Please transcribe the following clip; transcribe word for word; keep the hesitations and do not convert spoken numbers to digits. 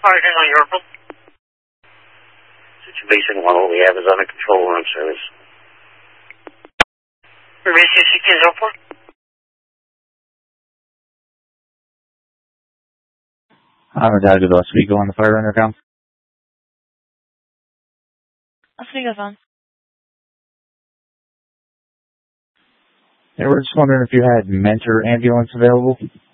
Sergeant on your phone. Situation one, all we have is under control room service. Ruby six six zero four. I'm going to do the speaker on the fire intercom. A speakerphone. Yeah, we're just wondering if you had Mentor ambulance available.